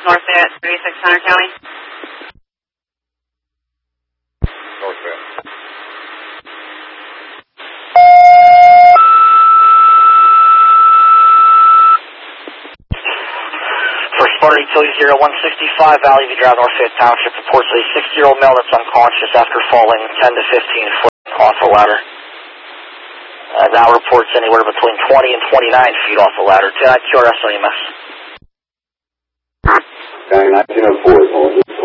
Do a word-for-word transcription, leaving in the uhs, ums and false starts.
North Fayette, thirty-six hundred County. North Fayette. First party two zero one sixty-five, Valley View Drive, North Fayette Township, reports a sixty-year-old male that's unconscious after falling ten to fifteen foot off the ladder. Uh, now reports anywhere between twenty and twenty-nine feet off the ladder. Q R S O E M S. nineteen oh four.